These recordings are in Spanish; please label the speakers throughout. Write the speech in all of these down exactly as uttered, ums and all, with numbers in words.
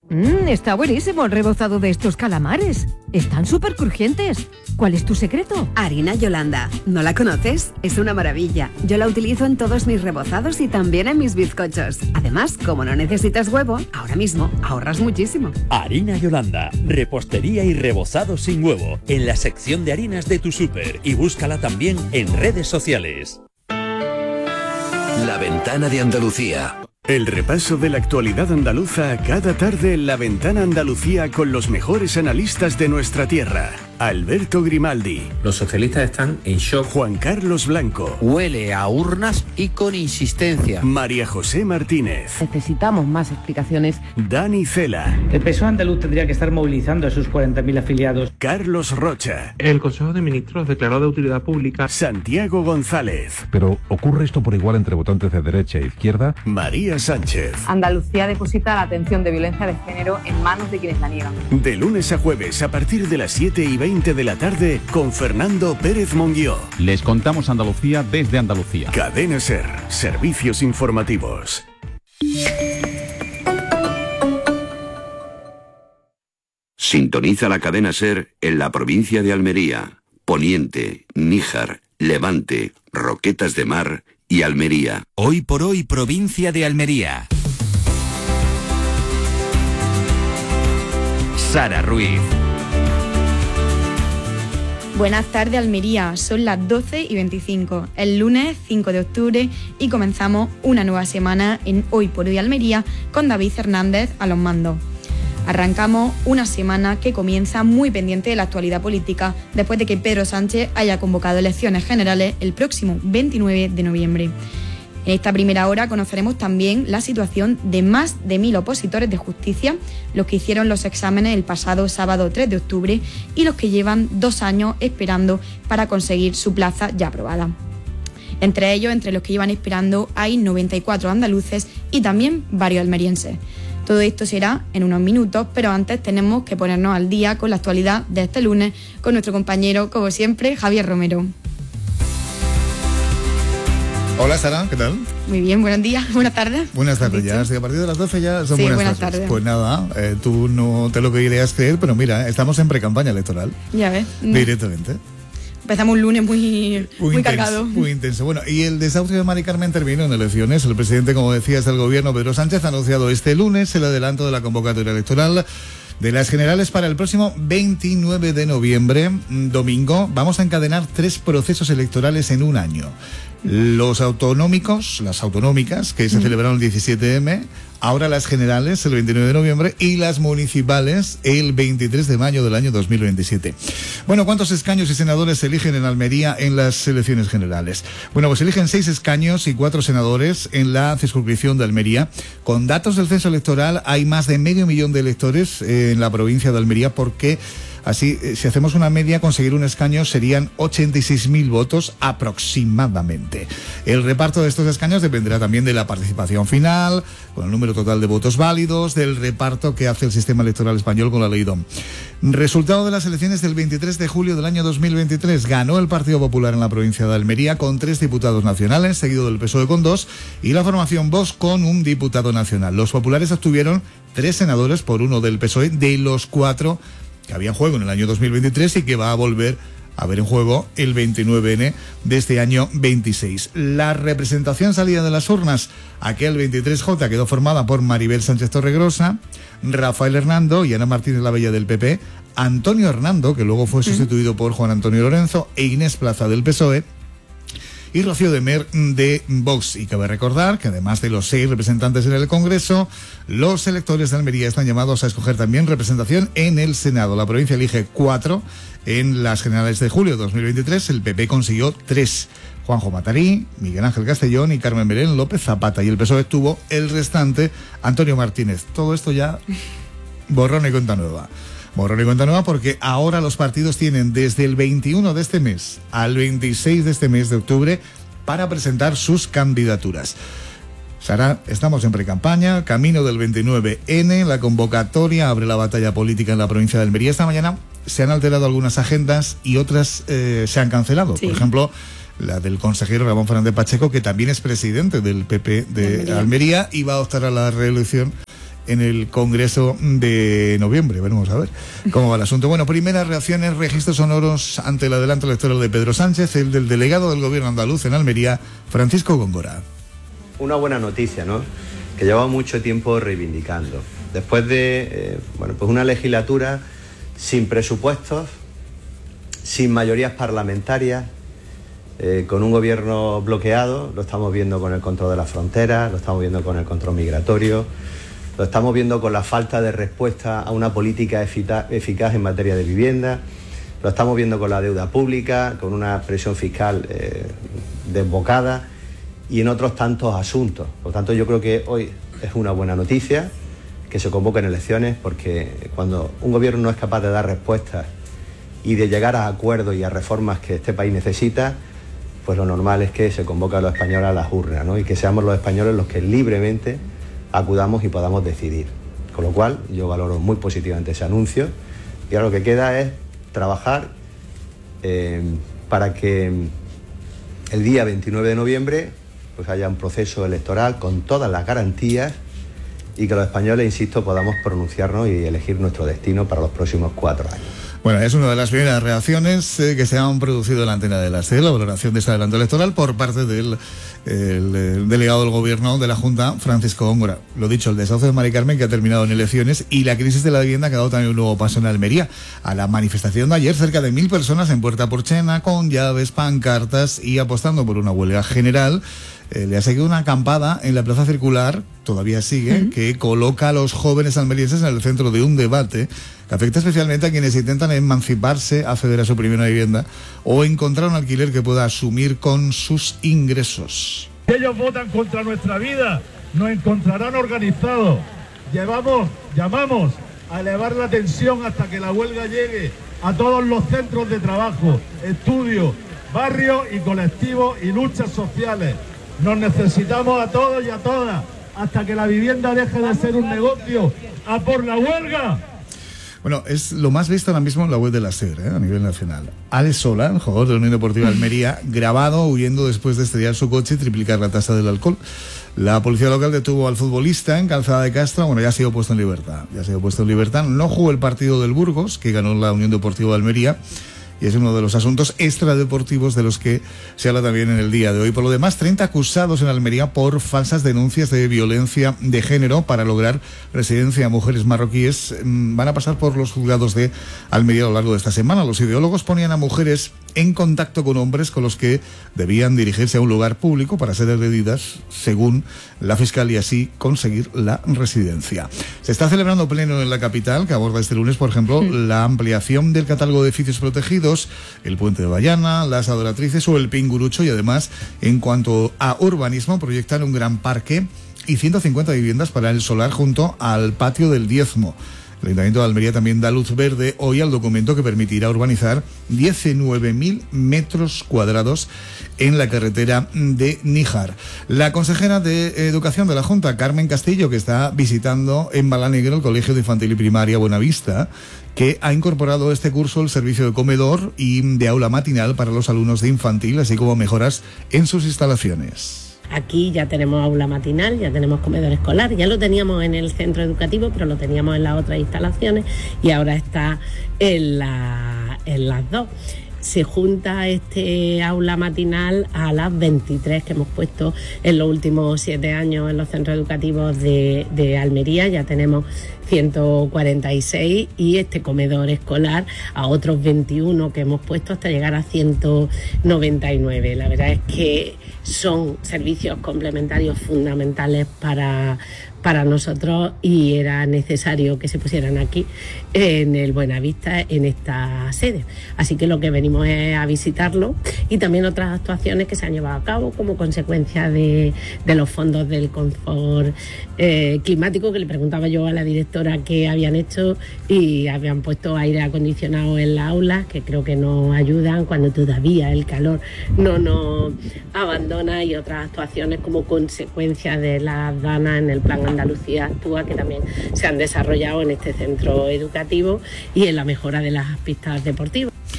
Speaker 1: Mmm, está buenísimo el rebozado de estos calamares. Están súper crujientes. ¿Cuál es tu secreto?
Speaker 2: Harina Yolanda. ¿No la conoces? Es una maravilla. Yo la utilizo en todos mis rebozados y también en mis bizcochos. Además, como no necesitas huevo, ahora mismo ahorras muchísimo.
Speaker 3: Harina Yolanda. Repostería y rebozado sin huevo. En la sección de harinas de tu súper. Y búscala también en redes sociales.
Speaker 4: La Ventana de Andalucía.
Speaker 5: El repaso de la actualidad andaluza cada tarde en La Ventana Andalucía con los mejores analistas de nuestra tierra. Alberto Grimaldi.
Speaker 6: Los socialistas están en shock.
Speaker 5: Juan Carlos Blanco.
Speaker 7: Huele a urnas y con insistencia.
Speaker 5: María José Martínez.
Speaker 8: Necesitamos más explicaciones.
Speaker 5: Dani Cela.
Speaker 9: El P S O E andaluz tendría que estar movilizando a sus cuarenta mil afiliados.
Speaker 5: Carlos Rocha.
Speaker 10: El Consejo de Ministros declaró de utilidad pública.
Speaker 5: Santiago González.
Speaker 11: Pero ¿ocurre esto por igual entre votantes de derecha e izquierda?
Speaker 5: María Sánchez.
Speaker 12: Andalucía deposita la atención de violencia de género en manos de quienes la niegan.
Speaker 5: De lunes a jueves a partir de las siete y veinte de la tarde con Fernando Pérez Monguió.
Speaker 13: Les contamos Andalucía desde Andalucía.
Speaker 5: Cadena SER. Servicios informativos.
Speaker 4: Sintoniza la cadena SER en la provincia de Almería, Poniente, Níjar, Levante, Roquetas de Mar y Almería.
Speaker 14: Hoy por hoy, provincia de Almería. Sara Ruiz.
Speaker 15: Buenas tardes, Almería. Son las doce y veinticinco, el lunes cinco de octubre, y comenzamos una nueva semana en Hoy por Hoy Almería con David Hernández a los mandos. Arrancamos una semana que comienza muy pendiente de la actualidad política después de que Pedro Sánchez haya convocado elecciones generales el próximo veintinueve de noviembre. En esta primera hora conoceremos también la situación de más de mil opositores de justicia, los que hicieron los exámenes el pasado sábado tres de octubre y los que llevan dos años esperando para conseguir su plaza ya aprobada. Entre ellos, entre los que llevan esperando, hay noventa y cuatro andaluces y también varios almerienses. Todo esto será en unos minutos, pero antes tenemos que ponernos al día con la actualidad de este lunes con nuestro compañero, como siempre, Javier Romero.
Speaker 16: Hola Sara, ¿qué tal?
Speaker 15: Muy bien, buenos días, buenas tardes.
Speaker 16: Buenas tardes, ya, así que a partir de las doce ya son
Speaker 15: sí,
Speaker 16: buenas,
Speaker 15: buenas
Speaker 16: tardes.
Speaker 15: tardes.
Speaker 16: Pues nada, eh, tú no te lo querías creer, pero mira, estamos en pre-campaña electoral.
Speaker 15: Ya ves.
Speaker 16: Directamente.
Speaker 15: Empezamos un lunes muy, muy, muy
Speaker 16: intenso,
Speaker 15: cargado.
Speaker 16: Muy intenso. Bueno, y el desahucio de Mari Carmen terminó en elecciones. El presidente, como decías, del gobierno, Pedro Sánchez, ha anunciado este lunes el adelanto de la convocatoria electoral de las generales para el próximo veintinueve de noviembre, domingo. Vamos a encadenar tres procesos electorales en un año. Los autonómicos, las autonómicas, que se mm. celebraron el diecisiete eme, ahora las generales el veintinueve de noviembre y las municipales el veintitrés de mayo del año dos mil veintisiete. Bueno, ¿cuántos escaños y senadores se eligen en Almería en las elecciones generales? Bueno, pues eligen seis escaños y cuatro senadores en la circunscripción de Almería. Con datos del censo electoral hay más de medio millón de electores en la provincia de Almería, porque así, si hacemos una media, conseguir un escaño serían ochenta y seis mil votos aproximadamente. El reparto de estos escaños dependerá también de la participación final, con el número total de votos válidos, del reparto que hace el sistema electoral español con la ley D O M. Resultado de las elecciones del veintitrés de julio del año dos mil veintitrés. Ganó el Partido Popular en la provincia de Almería con tres diputados nacionales, seguido del P S O E con dos, y la formación Vox con un diputado nacional. Los populares obtuvieron tres senadores por uno del P S O E, de los cuatro que había en juego en el año dos mil veintitrés y que va a volver a ver en juego el veintinueve ene de este año veintiséis. La representación salida de las urnas aquel veintitrés jota quedó formada por Maribel Sánchez Torregrosa, Rafael Hernando y Ana Martínez Lavella del P P, Antonio Hernando, que luego fue sustituido por Juan Antonio Lorenzo, e Inés Plaza del P S O E, y Rocío de Mer de Vox. Y cabe recordar que además de los seis representantes en el Congreso, los electores de Almería están llamados a escoger también representación en el Senado. La provincia elige cuatro en las generales de julio de dos mil veintitrés. El P P consiguió tres: Juanjo Matarí, Miguel Ángel Castellón y Carmen Belén López Zapata. Y el P S O E tuvo el restante, Antonio Martínez. Todo esto ya borrón y cuenta nueva. Borrón y cuenta nueva, porque ahora los partidos tienen desde el veintiuno de este mes al veintiséis de este mes de octubre para presentar sus candidaturas. Sara, estamos en precampaña, camino del veintinueve ene, la convocatoria abre la batalla política en la provincia de Almería. Esta mañana se han alterado algunas agendas y otras eh, se han cancelado. Sí. Por ejemplo, la del consejero Ramón Fernández Pacheco, que también es presidente del P P de Almería, Almería y va a optar a la reelección en el Congreso de noviembre. Veremos a ver cómo va el asunto. Bueno, primeras reacciones, registros sonoros ante el adelanto electoral de Pedro Sánchez, el del delegado del gobierno andaluz en Almería, Francisco Góngora.
Speaker 17: Una buena noticia, ¿no?, que llevaba mucho tiempo reivindicando. Después de eh, bueno, pues una legislatura sin presupuestos, sin mayorías parlamentarias, eh, con un gobierno bloqueado, lo estamos viendo con el control de las fronteras, lo estamos viendo con el control migratorio, lo estamos viendo con la falta de respuesta a una política eficaz en materia de vivienda, lo estamos viendo con la deuda pública, con una presión fiscal eh, desbocada y en otros tantos asuntos. Por lo tanto, yo creo que hoy es una buena noticia que se convoquen elecciones, porque cuando un gobierno no es capaz de dar respuestas y de llegar a acuerdos y a reformas que este país necesita, pues lo normal es que se convoque a los españoles a las urnas, ¿no?, y que seamos los españoles los que libremente acudamos y podamos decidir. Con lo cual, yo valoro muy positivamente ese anuncio y ahora lo que queda es trabajar eh, para que el día veintinueve de noviembre pues haya un proceso electoral con todas las garantías y que los españoles, insisto, podamos pronunciarnos y elegir nuestro destino para los próximos cuatro años.
Speaker 16: Bueno, es una de las primeras reacciones eh, que se han producido en la antena de la SER, la valoración de este adelanto electoral por parte del el, el delegado del gobierno de la Junta, Francisco Góngora. Lo dicho, el desahucio de Mari Carmen, que ha terminado en elecciones, y la crisis de la vivienda, que ha dado también un nuevo paso en Almería. A la manifestación de ayer, cerca de mil personas en Puerta Porchena, con llaves, pancartas y apostando por una huelga general. Eh, le ha seguido una acampada en la Plaza Circular, todavía sigue, uh-huh. que coloca a los jóvenes almerienses en el centro de un debate que afecta especialmente a quienes intentan emanciparse, acceder a su primera vivienda o encontrar un alquiler que pueda asumir con sus ingresos.
Speaker 18: Si ellos votan contra nuestra vida, nos encontrarán organizados. Llevamos, llamamos a elevar la tensión hasta que la huelga llegue a todos los centros de trabajo, estudios, barrios y colectivos y luchas sociales. Nos necesitamos a todos y a todas hasta que la vivienda deje de ser un negocio. ¡A por la huelga!
Speaker 16: Bueno, es lo más visto ahora mismo en la web de la SER, ¿eh? A nivel nacional. Alex Sola, jugador de la Unión Deportiva de Almería, grabado huyendo después de estrellar su coche y triplicar la tasa del alcohol. La policía local detuvo al futbolista en Calzada de Castro. Bueno, ya ha sido puesto en libertad. Ya ha sido puesto en libertad. No jugó el partido del Burgos, que ganó la Unión Deportiva de Almería. Y es uno de los asuntos extradeportivos de los que se habla también en el día de hoy. Por lo demás, treinta acusados en Almería por falsas denuncias de violencia de género para lograr residencia a mujeres marroquíes van a pasar por los juzgados de Almería a lo largo de esta semana. Los ideólogos ponían a mujeres en contacto con hombres con los que debían dirigirse a un lugar público para ser agredidas, según la fiscal, y así conseguir la residencia. Se está celebrando pleno en la capital, que aborda este lunes, por ejemplo, sí. la ampliación del catálogo de edificios protegidos, el Puente de Bayana, las Adoratrices o el Pingurucho, y además, en cuanto a urbanismo, proyectan un gran parque y ciento cincuenta viviendas para el solar junto al Patio del Diezmo. El Ayuntamiento de Almería también da luz verde hoy al documento que permitirá urbanizar diecinueve mil metros cuadrados en la carretera de Níjar. La consejera de Educación de la Junta, Carmen Castillo, que está visitando en Balanegro el Colegio de Infantil y Primaria Buenavista, que ha incorporado este curso el servicio de comedor y de aula matinal para los alumnos de infantil, así como mejoras en sus instalaciones.
Speaker 19: Aquí ya tenemos aula matinal, ya tenemos comedor escolar, ya lo teníamos en el centro educativo, pero lo teníamos en las otras instalaciones y ahora está en, la, en las dos. Se junta este aula matinal a las veintitrés que hemos puesto en los últimos siete años en los centros educativos de, de Almería. Ya tenemos ciento cuarenta y seis y este comedor escolar a otros veintiuno que hemos puesto hasta llegar a ciento noventa y nueve. La verdad es que son servicios complementarios fundamentales para, para nosotros y era necesario que se pusieran aquí en el Buenavista, en esta sede. Así que lo que venimos es a visitarlo y también otras actuaciones que se han llevado a cabo como consecuencia de, de los fondos del confort eh, climático, que le preguntaba yo a la directora qué habían hecho, y habían puesto aire acondicionado en las aulas, que creo que nos ayudan cuando todavía el calor no nos abandona, y otras actuaciones como consecuencia de las danas en el Plan Andalucía Actúa, que también se han desarrollado en este centro educativo y en la mejora de las pistas deportivas.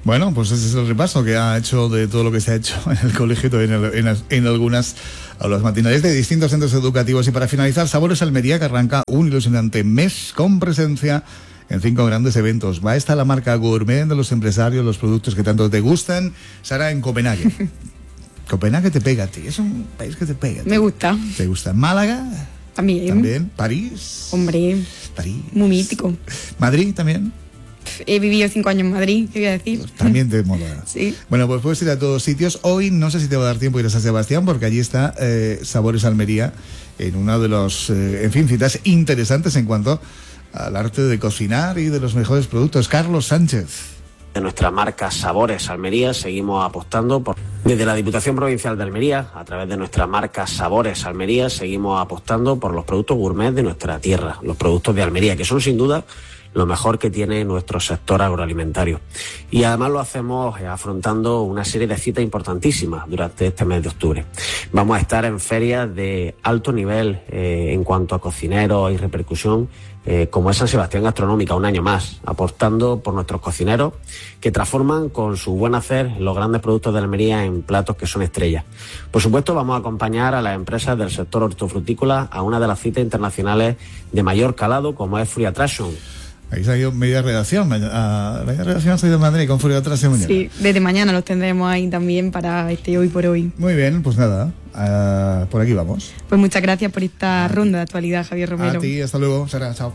Speaker 16: Bueno, pues ese es el repaso que ha hecho de todo lo que se ha hecho en el colegio, en, el, en, en algunas aulas matinales de distintos centros educativos. Y para finalizar, Sabores Almería, que arranca un ilusionante mes con presencia en cinco grandes eventos. Va a estar la marca gourmet de los empresarios, los productos que tanto te gustan. Sara, en Copenhague. Copenhague te pega a ti, es un país que te pega a ti.
Speaker 15: Me gusta.
Speaker 16: ¿Te gusta? ¿Málaga?
Speaker 15: También.
Speaker 16: También. ¿París?
Speaker 15: Hombre.
Speaker 16: París.
Speaker 15: Muy mítico.
Speaker 16: ¿Madrid también?
Speaker 15: He vivido cinco años en Madrid, ¿qué voy a decir?
Speaker 16: Pues también te mola.
Speaker 15: Sí.
Speaker 16: Bueno, pues puedes ir a todos sitios. Hoy no sé si te va a dar tiempo ir a San Sebastián, porque allí está eh, Sabores Almería, en una de los, eh, en fin, citas interesantes en cuanto al arte de cocinar y de los mejores productos. Carlos Sánchez.
Speaker 20: De nuestra marca Sabores Almería seguimos apostando por... Desde la Diputación Provincial de Almería, a través de nuestra marca Sabores Almería, seguimos apostando por los productos gourmet de nuestra tierra, los productos de Almería, que son sin duda lo mejor que tiene nuestro sector agroalimentario. Y además lo hacemos afrontando una serie de citas importantísimas durante este mes de octubre. Vamos a estar en ferias de alto nivel eh, en cuanto a cocineros y repercusión, eh, como es San Sebastián Gastronómica, un año más, apostando por nuestros cocineros que transforman con su buen hacer los grandes productos de Almería en platos que son estrellas. Por supuesto, vamos a acompañar a las empresas del sector hortofrutícola a una de las citas internacionales de mayor calado, como es Fruit Attraction.
Speaker 16: Ahí se ha ido media redacción, a media redacción ha salido de Madrid con Fruit Attraction mañana.
Speaker 15: Sí, desde mañana los tendremos ahí también para este Hoy por Hoy.
Speaker 16: Muy bien, pues nada, uh, por aquí vamos.
Speaker 15: Pues muchas gracias por esta ronda de actualidad, Javier Romero.
Speaker 16: A ti, hasta luego, Sara, chao.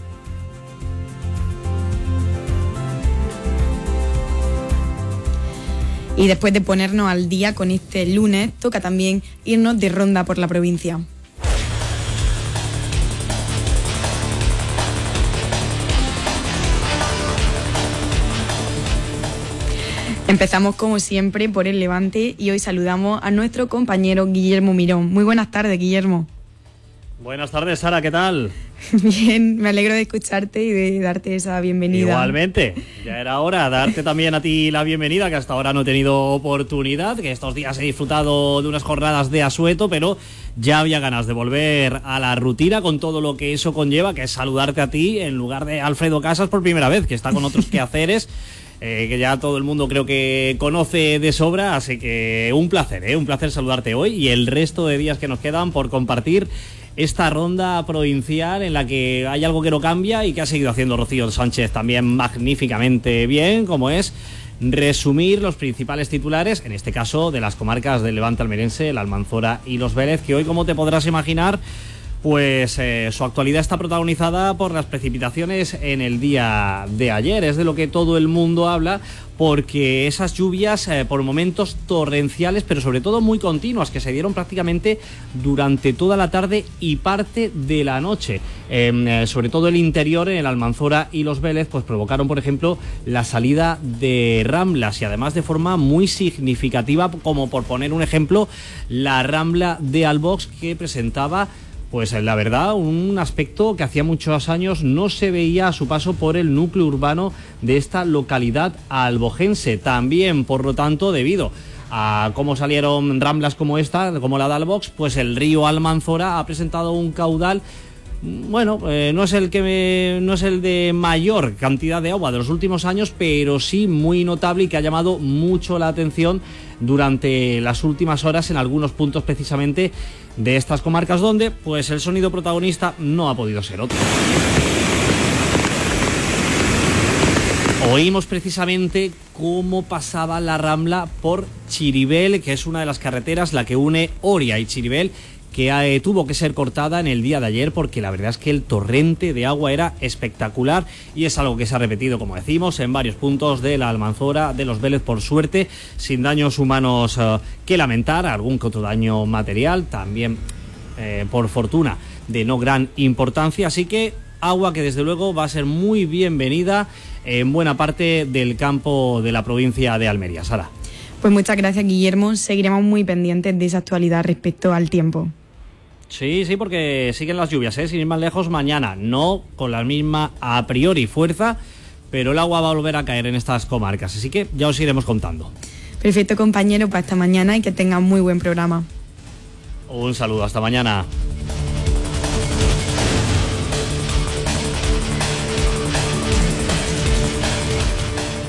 Speaker 15: Y después de ponernos al día con este lunes, toca también irnos de ronda por la provincia. Empezamos como siempre por el Levante y hoy saludamos a nuestro compañero Guillermo Mirón. Muy buenas tardes, Guillermo.
Speaker 21: Buenas tardes, Sara, ¿qué tal?
Speaker 15: Bien, me alegro de escucharte y de darte esa bienvenida.
Speaker 21: Igualmente, ya era hora de darte también a ti la bienvenida, que hasta ahora no he tenido oportunidad, que estos días he disfrutado de unas jornadas de asueto, pero ya había ganas de volver a la rutina con todo lo que eso conlleva, que es saludarte a ti en lugar de Alfredo Casas por primera vez, que está con otros quehaceres. Eh, que ya todo el mundo creo que conoce de sobra, así que un placer, ¿eh? un placer saludarte hoy y el resto de días que nos quedan por compartir esta ronda provincial en la que hay algo que no cambia y que ha seguido haciendo Rocío Sánchez también magníficamente bien, como es resumir los principales titulares, en este caso de las comarcas del Levante almeriense, la Almanzora y los Vélez, que hoy, como te podrás imaginar, pues eh, su actualidad está protagonizada por las precipitaciones en el día de ayer. Es de lo que todo el mundo habla, porque esas lluvias eh, por momentos torrenciales, pero sobre todo muy continuas, que se dieron prácticamente durante toda la tarde y parte de la noche. Eh, eh, sobre todo el interior, en el Almanzora y los Vélez, pues provocaron, por ejemplo, la salida de ramblas, y además de forma muy significativa, como por poner un ejemplo, la rambla de Albox, que presentaba, pues la verdad, un aspecto que hacía muchos años no se veía a su paso por el núcleo urbano de esta localidad albojense. También, por lo tanto, debido a cómo salieron ramblas como esta, como la de Albox, pues el río Almanzora ha presentado un caudal, bueno, eh, no es el que me, no es el de mayor cantidad de agua de los últimos años, pero sí muy notable y que ha llamado mucho la atención durante las últimas horas en algunos puntos precisamente de estas comarcas, donde pues el sonido protagonista no ha podido ser otro. Oímos precisamente cómo pasaba la rambla por Chiribel, que es una de las carreteras la que une Oria y Chiribel, que eh, tuvo que ser cortada en el día de ayer, porque la verdad es que el torrente de agua era espectacular, y es algo que se ha repetido, como decimos, en varios puntos de la Almanzora, de los Vélez, por suerte, sin daños humanos eh, que lamentar, algún que otro daño material, también eh, por fortuna de no gran importancia, así que agua que desde luego va a ser muy bienvenida en buena parte del campo de la provincia de Almería. Sara.
Speaker 15: Pues muchas gracias, Guillermo, seguiremos muy pendientes de esa actualidad respecto al tiempo.
Speaker 21: Sí, sí, porque siguen las lluvias, ¿eh? Sin ir más lejos, mañana no con la misma a priori fuerza, pero el agua va a volver a caer en estas comarcas, así que ya os iremos contando.
Speaker 15: Perfecto, compañero, para esta mañana y que tengan muy buen programa.
Speaker 21: Un saludo, hasta mañana.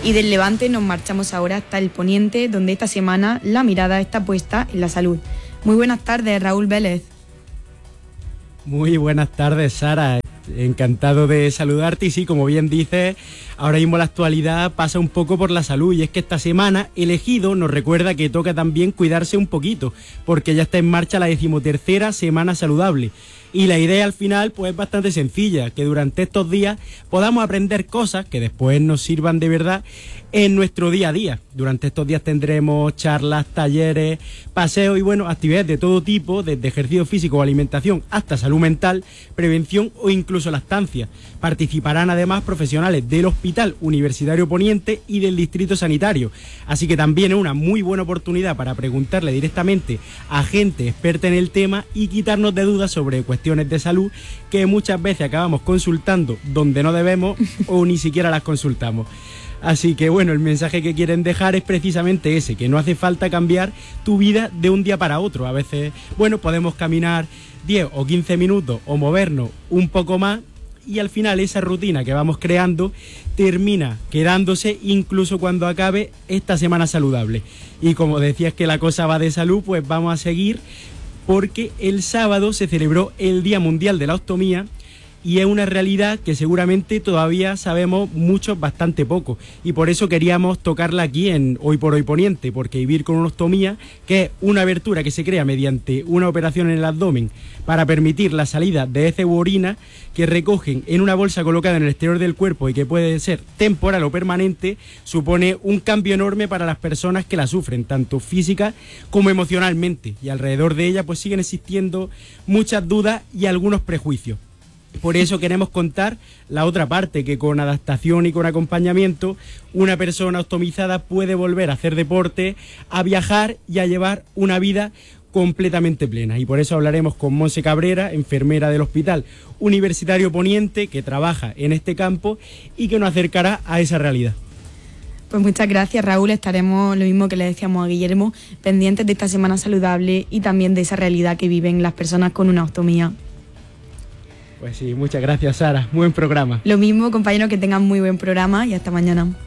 Speaker 15: Y del Levante nos marchamos ahora hasta el Poniente, donde esta semana la mirada está puesta en la salud. Muy buenas tardes, Raúl Vélez.
Speaker 1: Muy buenas tardes, Sara. Encantado de saludarte y sí, como bien dices, ahora mismo la actualidad pasa un poco por la salud y es que esta semana Elegido nos recuerda que toca también cuidarse un poquito porque ya está en marcha la decimotercera semana saludable y la idea al final pues es bastante sencilla, que durante estos días podamos aprender cosas que después nos sirvan de verdad en nuestro día a día. Durante estos días tendremos charlas, talleres, paseos y bueno, actividades de todo tipo, desde ejercicio físico o alimentación hasta salud mental, prevención o incluso lactancia. Participarán además profesionales del Hospital Universitario Poniente y del Distrito Sanitario. Así que también es una muy buena oportunidad para preguntarle directamente a gente experta en el tema y quitarnos de dudas sobre cuestiones de salud que muchas veces acabamos consultando donde no debemos o ni siquiera las consultamos. Así que bueno, el mensaje que quieren dejar es precisamente ese, que no hace falta cambiar tu vida de un día para otro. A veces, bueno, podemos caminar diez o quince minutos o movernos un poco más y al final esa rutina que vamos creando termina quedándose incluso cuando acabe esta semana saludable. Y como decías que la cosa va de salud, pues vamos a seguir porque el sábado se celebró el Día Mundial de la Ostomía y es una realidad que seguramente todavía sabemos muchos bastante poco y por eso queríamos tocarla aquí en Hoy por Hoy Poniente, porque vivir con una ostomía, que es una abertura que se crea mediante una operación en el abdomen para permitir la salida de heces u orina que recogen en una bolsa colocada en el exterior del cuerpo y que puede ser temporal o permanente, supone un cambio enorme para las personas que la sufren, tanto física como emocionalmente, y alrededor de ella pues siguen existiendo muchas dudas y algunos prejuicios. Por eso queremos contar la otra parte, que con adaptación y con acompañamiento una persona ostomizada puede volver a hacer deporte, a viajar y a llevar una vida completamente plena. Y por eso hablaremos con Monse Cabrera, enfermera del Hospital Universitario Poniente, que trabaja en este campo y que nos acercará a esa realidad.
Speaker 15: Pues muchas gracias, Raúl. Estaremos, lo mismo que le decíamos a Guillermo, pendientes de esta semana saludable y también de esa realidad que viven las personas con una ostomía.
Speaker 1: Pues sí, muchas gracias, Sara. Buen programa.
Speaker 15: Lo mismo, compañeros, que tengan muy buen programa y hasta mañana.